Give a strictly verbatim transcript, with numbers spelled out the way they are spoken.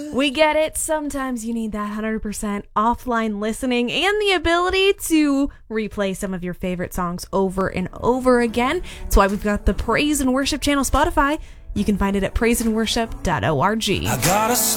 We get it. Sometimes you need that one hundred percent offline listening and the ability to replay some of your favorite songs over and over again. That's why we've got the Praise and Worship channel Spotify. You can find it at praise and worship dot org. I gotta